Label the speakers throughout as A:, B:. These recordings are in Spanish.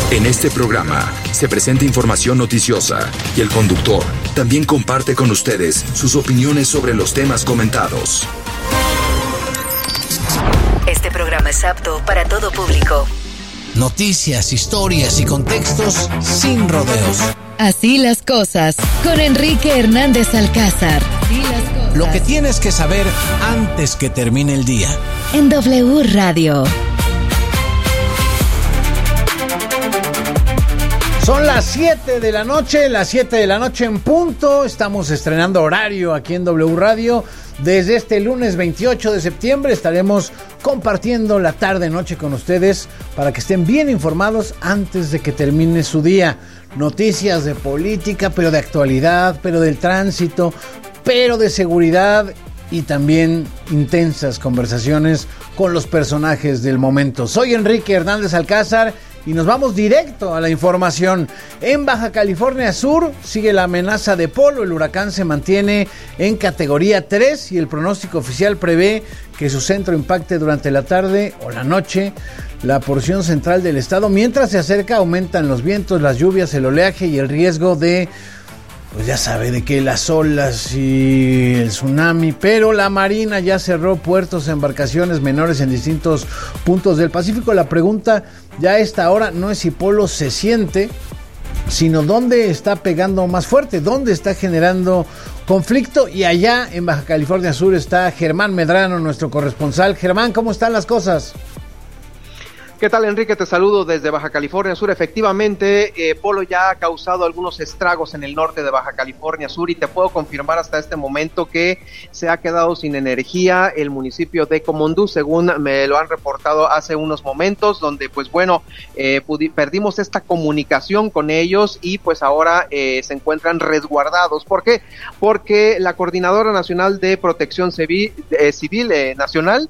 A: En este programa se presenta información noticiosa y el conductor también comparte con ustedes sus opiniones sobre los temas comentados.
B: Este programa es apto para todo público.
C: Noticias, historias y contextos sin rodeos.
D: Así las cosas, con Enrique Hernández Alcázar.
C: Lo que tienes que saber antes que termine el día.
D: En W Radio.
E: Son las 7 de la noche, en punto. Estamos estrenando horario aquí en W Radio. Desde este lunes 28 de septiembre estaremos compartiendo la tarde-noche con ustedes para que estén bien informados antes de que termine su día. Noticias de política, pero de actualidad, pero del tránsito, pero de seguridad y también intensas conversaciones con los personajes del momento. Soy Enrique Hernández Alcázar y nos vamos directo a la información. En Baja California Sur sigue la amenaza de Polo. El huracán se mantiene en categoría 3 y el pronóstico oficial prevé que su centro impacte durante la tarde o la noche la porción central del estado. Mientras se acerca, aumentan los vientos, las lluvias, el oleaje y el riesgo de, pues ya sabe, de que las olas y el tsunami, pero la Marina ya cerró puertos, embarcaciones menores en distintos puntos del Pacífico. La pregunta ya a esta hora no es si Polo se siente, sino dónde está pegando más fuerte, dónde está generando conflicto. Y allá en Baja California Sur está Germán Medrano, nuestro corresponsal. Germán, ¿cómo están las cosas?
F: ¿Qué tal, Enrique? Te saludo desde Baja California Sur. Efectivamente, Polo ya ha causado algunos estragos en el norte de Baja California Sur y te puedo confirmar hasta este momento que se ha quedado sin energía el municipio de Comondú, según me lo han reportado hace unos momentos, donde pues bueno, perdimos esta comunicación con ellos y pues ahora se encuentran resguardados. ¿Por qué? Porque la Coordinadora Nacional de Protección Civil Nacional,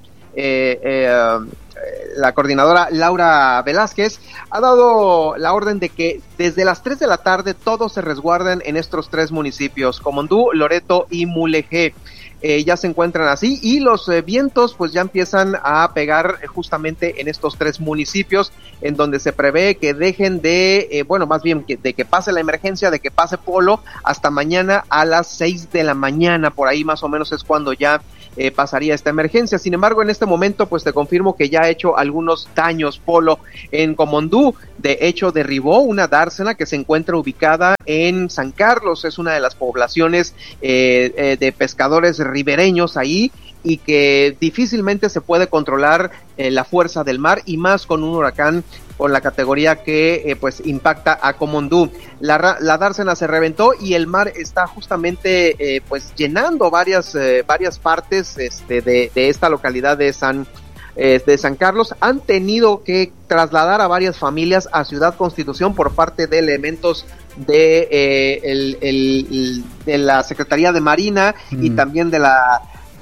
F: la coordinadora Laura Velázquez, ha dado la orden de que desde las 3 de la tarde todos se resguarden en estos tres municipios, Comondú, Loreto y Mulegé. Ya se encuentran así y los vientos pues ya empiezan a pegar justamente en estos tres municipios, en donde se prevé que dejen de, más bien de que pase la emergencia, de que pase Polo hasta mañana a las 6 de la mañana, por ahí más o menos es cuando ya pasaría esta emergencia. Sin embargo, en este momento pues te confirmo que ya ha hecho algunos daños Polo en Comondú. De hecho, derribó una dársena que se encuentra ubicada en San Carlos, es una de las poblaciones de pescadores ribereños ahí, y que difícilmente se puede controlar la fuerza del mar, y más con un huracán con la categoría que pues impacta a Comondú. La dársena se reventó y el mar está justamente pues llenando varias partes de esta localidad de San Carlos. Han tenido que trasladar a varias familias a Ciudad Constitución por parte de elementos de la Secretaría de Marina y también de la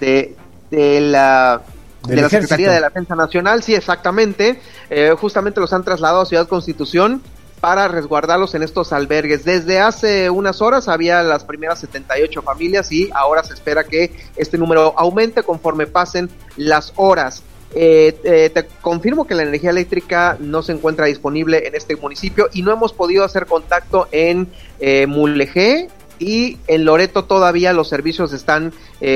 F: Secretaría de la Defensa Nacional. Sí, exactamente. Justamente los han trasladado a Ciudad Constitución para resguardarlos en estos albergues. Desde hace unas horas había las primeras 78 familias y ahora se espera que este número aumente conforme pasen las horas. Te confirmo que la energía eléctrica no se encuentra disponible en este municipio y no hemos podido hacer contacto en Mulegé, y en Loreto todavía los servicios están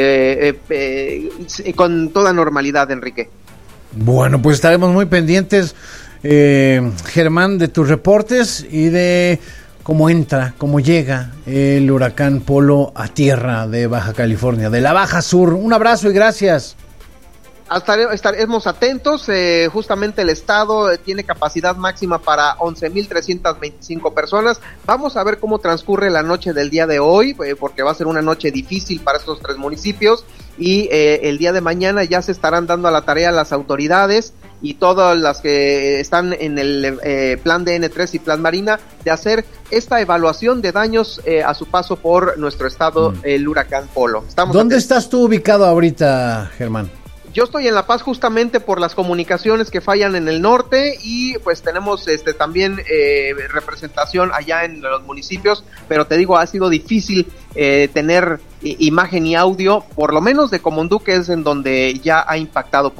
F: con toda normalidad, Enrique.
E: Bueno, pues estaremos muy pendientes, Germán, de tus reportes y de cómo llega el huracán Polo a tierra de Baja California, de la Baja Sur. Un abrazo y gracias.
F: Estaremos atentos. Justamente el estado tiene capacidad máxima para 11,325 personas. Vamos a ver cómo transcurre la noche del día de hoy, porque va a ser una noche difícil para estos tres municipios, y el día de mañana ya se estarán dando a la tarea las autoridades y todas las que están en el plan de N3 y plan Marina de hacer esta evaluación de daños a su paso por nuestro estado, el huracán Polo.
E: ¿Dónde estás tú ubicado ahorita, Germán?
F: Yo estoy en La Paz justamente por las comunicaciones que fallan en el norte, y pues tenemos también representación allá en los municipios, pero te digo, ha sido difícil tener imagen y audio, por lo menos de Comondú, que es en donde ya ha impactado Polo.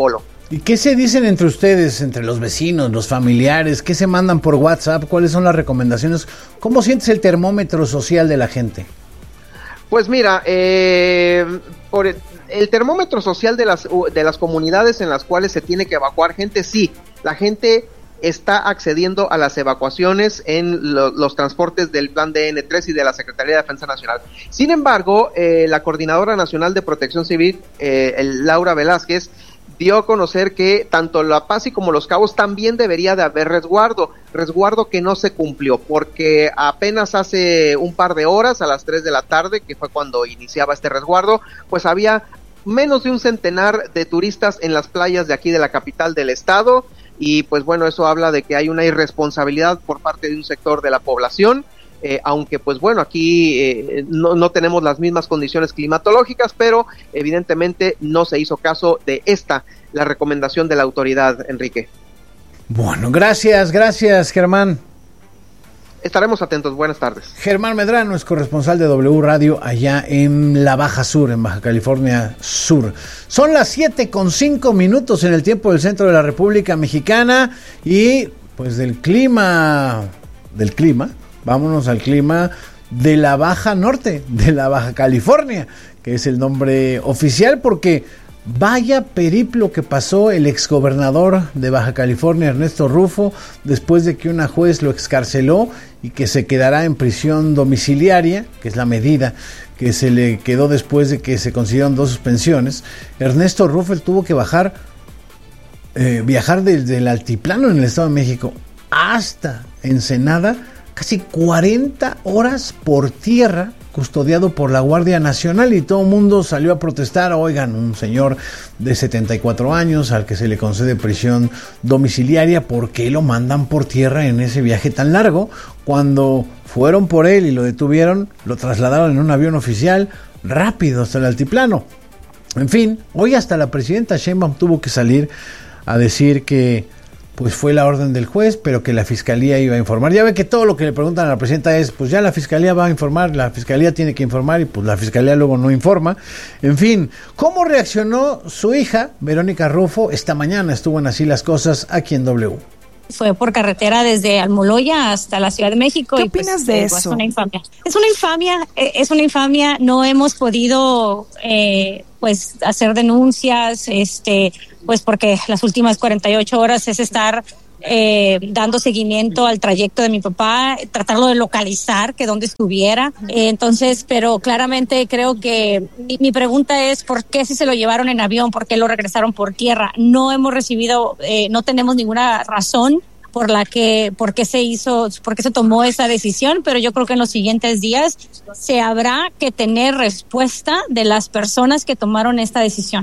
E: ¿Y qué se dicen entre ustedes, entre los vecinos, los familiares? ¿Qué se mandan por WhatsApp? ¿Cuáles son las recomendaciones? ¿Cómo sientes el termómetro social de la gente?
F: Pues mira, por el termómetro social de las comunidades en las cuales se tiene que evacuar gente, sí, la gente está accediendo a las evacuaciones en los transportes del Plan DN3 y de la Secretaría de Defensa Nacional. Sin embargo, la Coordinadora Nacional de Protección Civil, Laura Velázquez, dio a conocer que tanto La Paz y como Los Cabos también debería de haber resguardo que no se cumplió, porque apenas hace un par de horas, a las 3 de la tarde, que fue cuando iniciaba este resguardo, pues había menos de un centenar de turistas en las playas de aquí de la capital del estado, y pues bueno, eso habla de que hay una irresponsabilidad por parte de un sector de la población, aunque pues bueno, aquí no tenemos las mismas condiciones climatológicas, pero evidentemente no se hizo caso de la recomendación de la autoridad, Enrique.
E: Bueno, gracias Germán.
F: Estaremos atentos, buenas tardes.
E: Germán Medrano es corresponsal de W Radio allá en la Baja Sur, en Baja California Sur. Son las 7:05 en el tiempo del centro de la República Mexicana y pues del clima, vámonos al clima de la Baja Norte, de la Baja California, que es el nombre oficial, porque vaya periplo que pasó el exgobernador de Baja California, Ernesto Rufo, después de que una juez lo excarceló y que se quedará en prisión domiciliaria, que es la medida que se le quedó después de que se concedieron 2 suspensiones. Ernesto Rufo tuvo que viajar desde el altiplano en el Estado de México hasta Ensenada, casi 40 horas por tierra, custodiado por la Guardia Nacional, y todo el mundo salió a protestar. Oigan, un señor de 74 años al que se le concede prisión domiciliaria, ¿por qué lo mandan por tierra en ese viaje tan largo? Cuando fueron por él y lo detuvieron, lo trasladaron en un avión oficial rápido hasta el altiplano. En fin, hoy hasta la presidenta Sheinbaum tuvo que salir a decir que pues fue la orden del juez, pero que la fiscalía iba a informar. Ya ve que todo lo que le preguntan a la presidenta es, pues ya la fiscalía va a informar, la fiscalía tiene que informar, y pues la fiscalía luego no informa. En fin, ¿cómo reaccionó su hija, Verónica Rufo? Esta mañana estuvo en Así las Cosas aquí en W.
G: Fue por carretera desde Almoloya hasta la Ciudad de México.
H: ¿Qué opinas de eso?
G: Es una infamia. Es una infamia. No hemos podido, pues, hacer denuncias, pues porque las últimas 48 horas es estar dando seguimiento al trayecto de mi papá, tratarlo de localizar, que dónde estuviera. Entonces, pero claramente creo que mi pregunta es ¿por qué si se lo llevaron en avión? ¿Por qué lo regresaron por tierra? No hemos recibido, no tenemos ninguna razón por qué se tomó esa decisión, pero yo creo que en los siguientes días se habrá que tener respuesta de las personas que tomaron esta decisión.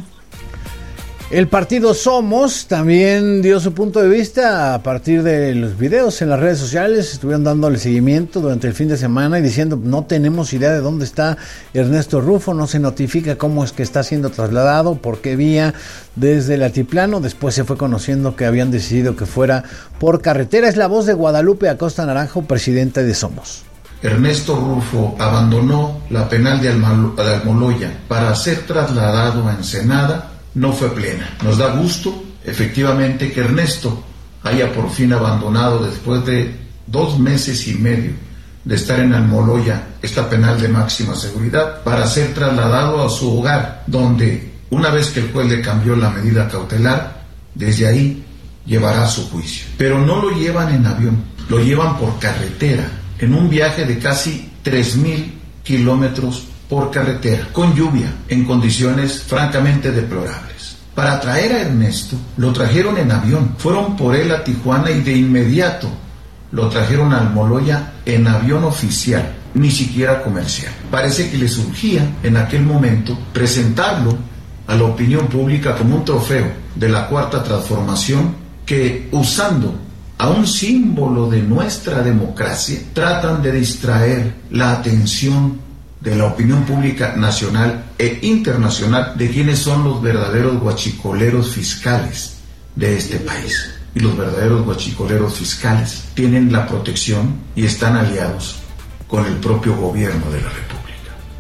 E: El partido Somos también dio su punto de vista a partir de los videos en las redes sociales. Estuvieron dándole seguimiento durante el fin de semana y diciendo, no tenemos idea de dónde está Ernesto Rufo, no se notifica cómo es que está siendo trasladado, por qué vía desde el altiplano. Después se fue conociendo que habían decidido que fuera por carretera. Es la voz de Guadalupe Acosta Naranjo, presidenta de Somos.
I: Ernesto Rufo abandonó la penal de Almoloya para ser trasladado a Ensenada. No fue plena. Nos da gusto, efectivamente, que Ernesto haya por fin abandonado, después de 2 meses y medio de estar en Almoloya, esta penal de máxima seguridad, para ser trasladado a su hogar, donde, una vez que el juez le cambió la medida cautelar, desde ahí llevará su juicio. Pero no lo llevan en avión, lo llevan por carretera, en un viaje de casi 3,000 kilómetros por carretera, con lluvia, en condiciones francamente deplorables. Para traer a Ernesto, lo trajeron en avión, fueron por él a Tijuana y de inmediato lo trajeron a Almoloya en avión oficial, ni siquiera comercial. Parece que le surgía en aquel momento presentarlo a la opinión pública como un trofeo de la Cuarta Transformación, que usando a un símbolo de nuestra democracia, tratan de distraer la atención de la opinión pública nacional e internacional de quiénes son los verdaderos guachicoleros fiscales de este país. Y los verdaderos guachicoleros fiscales tienen la protección y están aliados con el propio gobierno de la República.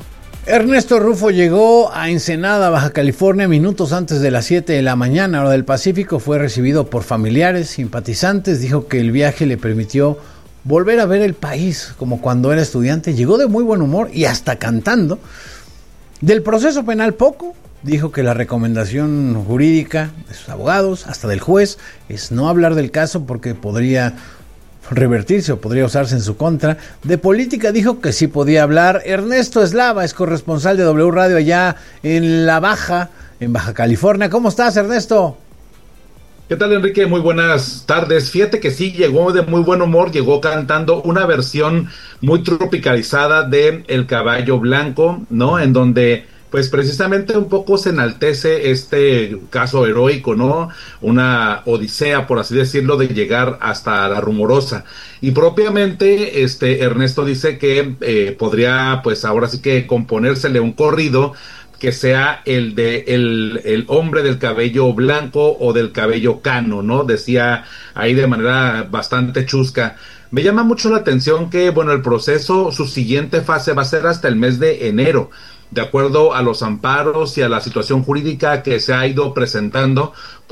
E: Ernesto Rufo llegó a Ensenada, Baja California, minutos antes de las 7 de la mañana, hora del Pacífico. Fue recibido por familiares, simpatizantes. Dijo que el viaje le permitió volver a ver el país como cuando era estudiante. Llegó de muy buen humor y hasta cantando. Del proceso penal poco. Dijo que la recomendación jurídica de sus abogados, hasta del juez, es no hablar del caso porque podría revertirse o podría usarse en su contra. De política dijo que sí podía hablar. Ernesto Eslava es corresponsal de W Radio allá en Baja California. ¿Cómo estás, Ernesto?
H: ¿Qué tal, Enrique? Muy buenas tardes. Fíjate que sí, llegó de muy buen humor, llegó cantando una versión muy tropicalizada de El Caballo Blanco, ¿no? En donde pues precisamente un poco se enaltece este caso heroico, ¿no? Una odisea, por así decirlo, de llegar hasta La Rumorosa. Y propiamente Ernesto dice que podría, pues ahora sí que componérsele un corrido que sea el de el hombre del cabello blanco o del cabello cano, ¿no? Decía ahí de manera bastante chusca. Me llama mucho la atención que, bueno, el proceso, su siguiente fase va a ser hasta el mes de enero, de acuerdo a los amparos y a la situación jurídica que se ha ido presentando,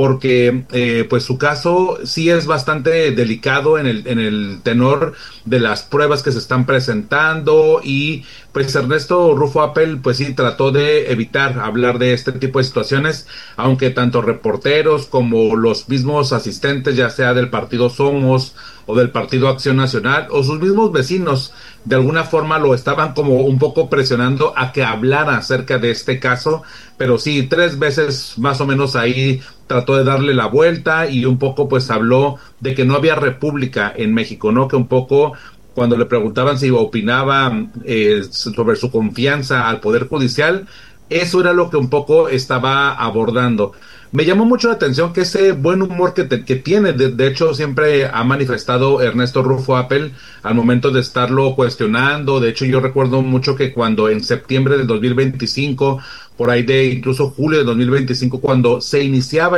H: porque pues su caso sí es bastante delicado en el tenor de las pruebas que se están presentando, y pues Ernesto Rufo Appel pues sí trató de evitar hablar de este tipo de situaciones, aunque tanto reporteros como los mismos asistentes, ya sea del partido Somos o del Partido Acción Nacional o sus mismos vecinos, de alguna forma lo estaban como un poco presionando a que hablara acerca de este caso, pero sí, 3 veces más o menos ahí trató de darle la vuelta y un poco pues habló de que no había república en México, ¿no? Que un poco cuando le preguntaban si opinaba sobre su confianza al Poder Judicial, eso era lo que un poco estaba abordando. Me llamó mucho la atención que ese buen humor que tiene, de hecho siempre ha manifestado Ernesto Rufo Appel al momento de estarlo cuestionando. De hecho yo recuerdo mucho que cuando en septiembre de 2025, por ahí de incluso julio de 2025, cuando se iniciaba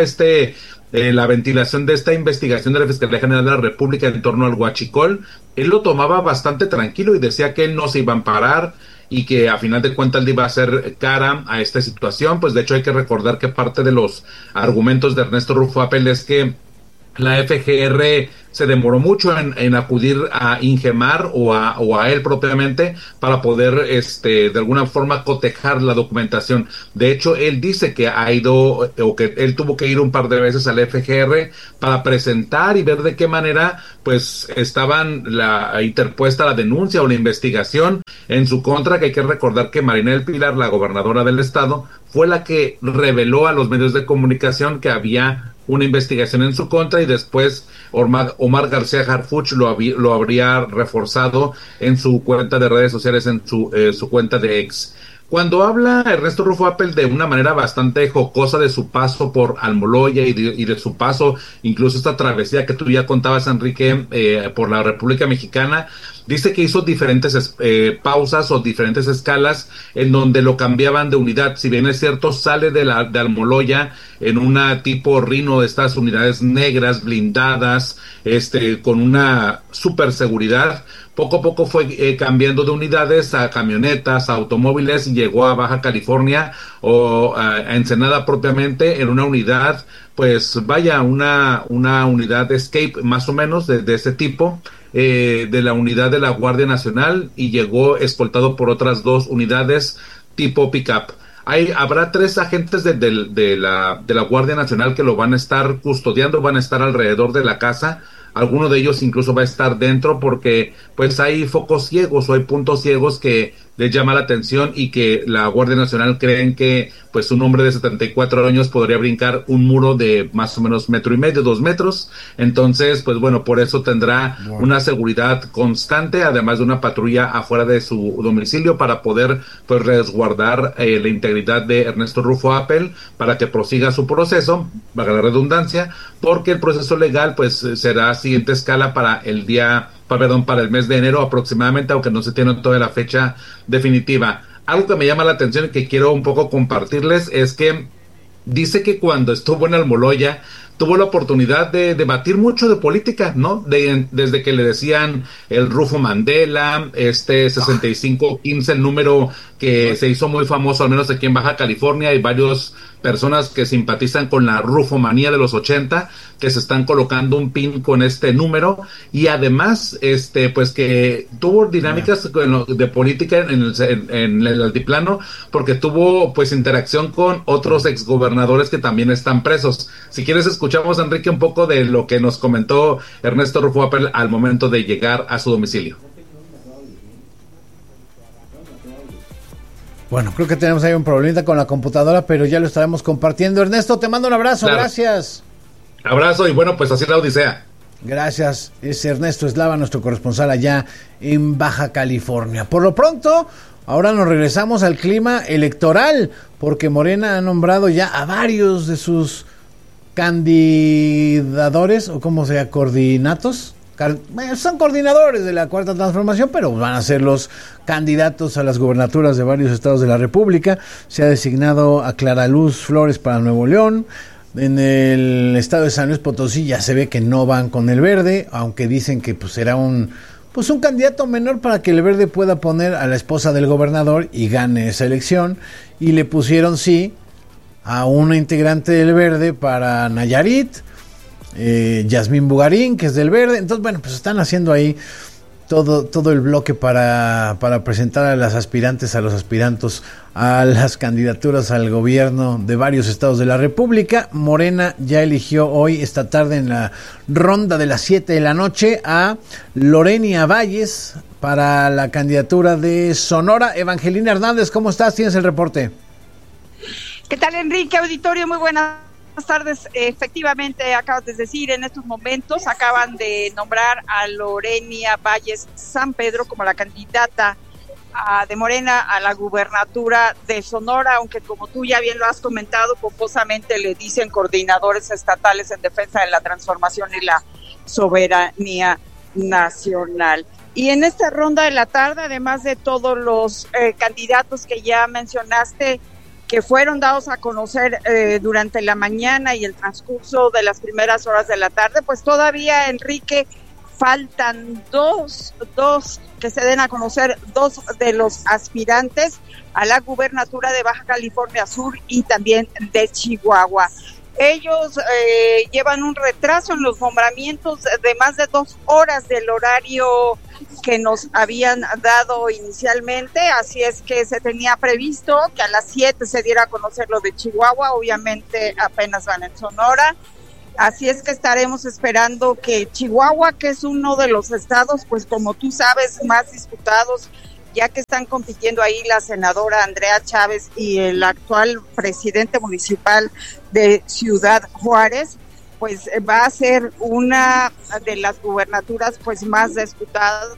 H: la ventilación de esta investigación de la Fiscalía General de la República en torno al huachicol, él lo tomaba bastante tranquilo y decía que él no se iba a amparar y que a final de cuentas le iba a hacer cara a esta situación. Pues de hecho hay que recordar que parte de los argumentos de Ernesto Rufo Appel es que la FGR se demoró mucho en acudir a Ingemar o a él propiamente para poder de alguna forma cotejar la documentación. De hecho, él dice que ha ido o que él tuvo que ir un par de veces al FGR para presentar y ver de qué manera pues estaban interpuesta la denuncia o la investigación en su contra, que hay que recordar que Marina del Pilar, la gobernadora del estado, fue la que reveló a los medios de comunicación que había una investigación en su contra, y después Omar García Harfuch lo habría reforzado en su cuenta de redes sociales, en su cuenta de X. Cuando habla Ernesto Rufo Appel de una manera bastante jocosa de su paso por Almoloya y de su paso, incluso esta travesía que tú ya contabas, Enrique, por la República Mexicana, dice que hizo diferentes pausas o diferentes escalas en donde lo cambiaban de unidad. Si bien es cierto, sale de Almoloya en una tipo Rhino, de estas unidades negras blindadas, con una super seguridad. Poco a poco fue cambiando de unidades a camionetas, a automóviles, y llegó a Baja California o a Ensenada propiamente en una unidad, pues vaya, una unidad Escape más o menos de ese tipo, de la unidad de la Guardia Nacional, y llegó escoltado por otras 2 unidades tipo pickup. Habrá 3 agentes de la Guardia Nacional que lo van a estar custodiando, van a estar alrededor de la casa. Alguno de ellos incluso va a estar dentro porque pues hay focos ciegos o hay puntos ciegos que les llama la atención y que la Guardia Nacional creen que pues un hombre de 74 años podría brincar un muro de más o menos 1.5 metros, 2 metros. Entonces, pues bueno, por eso tendrá una seguridad constante, además de una patrulla afuera de su domicilio para poder pues resguardar la integridad de Ernesto Rufo Appel para que prosiga su proceso, valga la redundancia, porque el proceso legal pues será siguiente escala para el mes de enero aproximadamente, aunque no se tiene toda la fecha definitiva. Algo que me llama la atención y que quiero un poco compartirles es que dice que cuando estuvo en Almoloya tuvo la oportunidad de debatir mucho de política, ¿no? Desde que le decían el Rufo Mandela, 6515, el número que se hizo muy famoso, al menos aquí en Baja California, hay varios personas que simpatizan con la rufomanía de los 80, que se están colocando un pin con este número, y además, pues que tuvo dinámicas de política en el altiplano, porque tuvo pues interacción con otros exgobernadores que también están presos. Si quieres, escuchamos, Enrique, un poco de lo que nos comentó Ernesto Rufo Appel al momento de llegar a su domicilio.
E: Bueno, creo que tenemos ahí un problemita con la computadora, pero ya lo estaremos compartiendo. Ernesto, te mando un abrazo, claro. Gracias.
H: Abrazo, y bueno, pues así la odisea.
E: Gracias, es Ernesto Eslava, nuestro corresponsal allá en Baja California. Por lo pronto, ahora nos regresamos al clima electoral, porque Morena ha nombrado ya a varios de sus candidadores, o como sea, coordinatos. Son coordinadores de la Cuarta Transformación, pero van a ser los candidatos a las gubernaturas de varios estados de la República. Se ha designado a Clara Luz Flores para Nuevo León. En el estado de San Luis Potosí ya se ve que no van con el Verde, aunque dicen que pues será un candidato menor para que el Verde pueda poner a la esposa del gobernador y gane esa elección. Y le pusieron sí a una integrante del Verde para Nayarit, Yasmín Bugarín, que es del Verde. Entonces, bueno, pues están haciendo ahí todo el bloque para presentar a las aspirantes, a los aspirantes a las candidaturas al gobierno de varios estados de la República. Morena ya eligió hoy, esta tarde, en la ronda de las 7 de la noche, a Lorenia Valles para la candidatura de Sonora. Evangelina Hernández, ¿cómo estás? ¿Tienes el reporte?
J: ¿Qué tal, Enrique? Auditorio, muy buenas tardes. Efectivamente, acabas de decir, en estos momentos acaban de nombrar a Lorenia Valles San Pedro como la candidata de Morena a la gubernatura de Sonora, aunque como tú ya bien lo has comentado, pomposamente le dicen coordinadores estatales en defensa de la transformación y la soberanía nacional. Y en esta ronda de la tarde, además de todos los candidatos que ya mencionaste, que fueron dados a conocer durante la mañana y el transcurso de las primeras horas de la tarde, pues todavía, Enrique, faltan dos que se den a conocer, dos de los aspirantes a la gubernatura de Baja California Sur y también de Chihuahua. Ellos llevan un retraso en los nombramientos de más de 2 horas del horario que nos habían dado inicialmente, así es que se tenía previsto que a las 7 se diera a conocer lo de Chihuahua. Obviamente apenas van en Sonora, así es que estaremos esperando que Chihuahua, que es uno de los estados, pues como tú sabes, más disputados, ya que están compitiendo ahí la senadora Andrea Chávez y el actual presidente municipal de Ciudad Juárez, pues va a ser una de las gubernaturas pues más disputadas.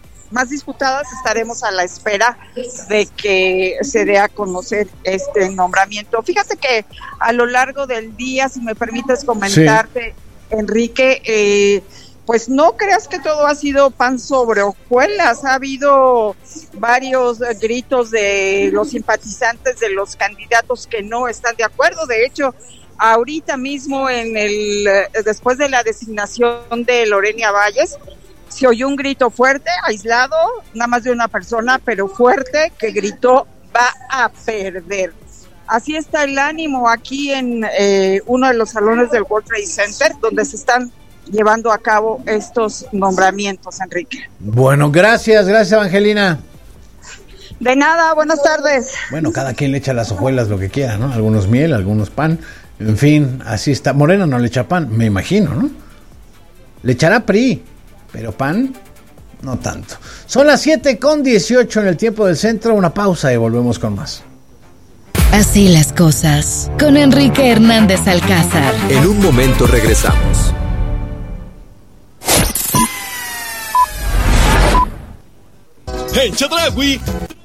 J: Estaremos a la espera de que se dé a conocer este nombramiento. Fíjate que a lo largo del día, si me permites comentarte, sí, Enrique, pues no creas que todo ha sido pan sobre hojuelas. Ha habido varios gritos de los simpatizantes de los candidatos que no están de acuerdo. De hecho, ahorita mismo después de la designación de Lorenia Valles, se oyó un grito fuerte, aislado, nada más de una persona, pero fuerte, que gritó: va a perder. Así está el ánimo aquí en uno de los salones del World Trade Center, donde se están llevando a cabo estos nombramientos, Enrique.
E: Bueno, gracias Evangelina.
J: De nada, buenas tardes.
E: Bueno, cada quien le echa las hojuelas lo que quiera, ¿no? Algunos miel, algunos pan, en fin, así está. Morena no le echa pan, me imagino, ¿no? Le echará PRI, pero pan, no tanto. Son las 7:18 en el tiempo del centro, una pausa y volvemos con más.
D: Así las cosas, con Enrique Hernández Alcázar.
A: En un momento regresamos.
K: En Chedraui.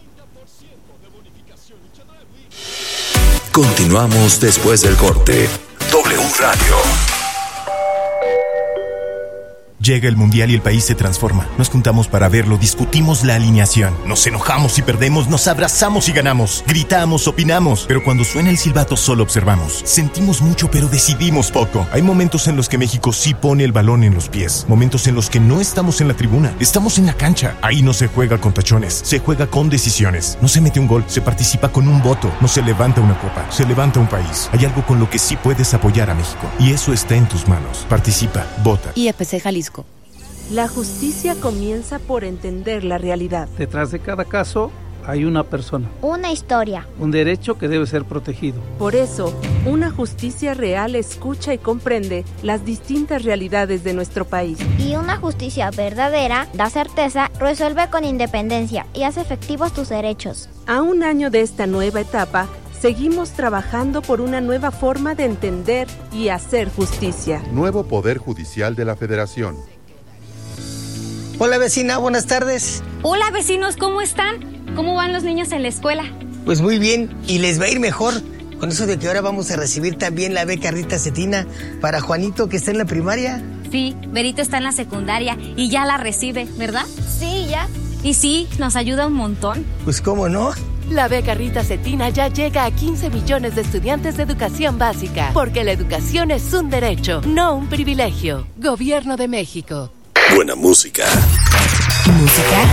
A: Continuamos después del corte. W Radio.
L: Llega el Mundial y el país se transforma. Nos juntamos para verlo, discutimos la alineación. Nos enojamos y perdemos, nos abrazamos y ganamos. Gritamos, opinamos. Pero cuando suena el silbato solo observamos. Sentimos mucho pero decidimos poco. Hay momentos en los que México sí pone el balón en los pies. Momentos en los que no estamos en la tribuna. Estamos en la cancha. Ahí no se juega con tachones. Se juega con decisiones. No se mete un gol, se participa con un voto. No se levanta una copa, se levanta un país. Hay algo con lo que sí puedes apoyar a México. Y eso está en tus manos. Participa, vota.
M: IEPC Jalisco.
N: La justicia comienza por entender la realidad.
O: Detrás de cada caso hay una persona.
P: Una historia.
O: Un derecho que debe ser protegido.
N: Por eso, una justicia real escucha y comprende las distintas realidades de nuestro país.
P: Y una justicia verdadera da certeza, resuelve con independencia y hace efectivos tus derechos.
N: A un año de esta nueva etapa, seguimos trabajando por una nueva forma de entender y hacer justicia.
Q: Nuevo Poder Judicial de la Federación.
R: Hola vecina, buenas tardes.
S: Hola vecinos, ¿cómo están? ¿Cómo van los niños en la escuela?
R: Pues muy bien, y les va a ir mejor. Con eso de que ahora vamos a recibir también la beca Rita Cetina para Juanito, que está en la primaria.
S: Sí, Berito está en la secundaria y ya la recibe, ¿verdad?
P: Sí, ya.
S: Y sí, nos ayuda un montón.
R: Pues cómo no.
T: La beca Rita Cetina ya llega a 15 millones de estudiantes de educación básica, porque la educación es un derecho, no un privilegio. Gobierno de México.
K: Buena música.
D: Música.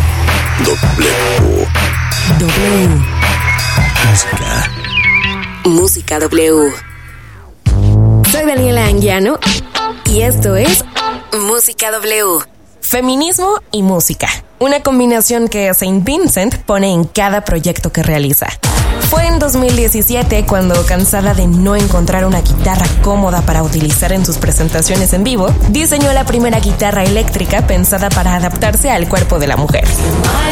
K: W. Música.
D: Música W. Soy Daniela Anguiano y esto es Música W. Feminismo y música. Una combinación que Saint Vincent pone en cada proyecto que realiza. Fue en 2017 cuando, cansada de no encontrar una guitarra cómoda para utilizar en sus presentaciones en vivo, diseñó la primera guitarra eléctrica pensada para adaptarse al cuerpo de la mujer.